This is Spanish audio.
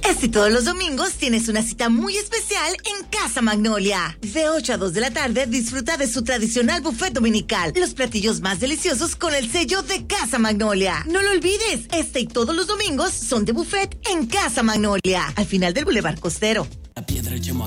Este y todos los domingos tienes una cita muy especial en Casa Magnolia. De 8 a 2 de la tarde disfruta de su tradicional buffet dominical. Los platillos más deliciosos con el sello de Casa Magnolia. No lo olvides, este y todos los domingos son de buffet en Casa Magnolia, al final del Boulevard Costero. La piedra echemos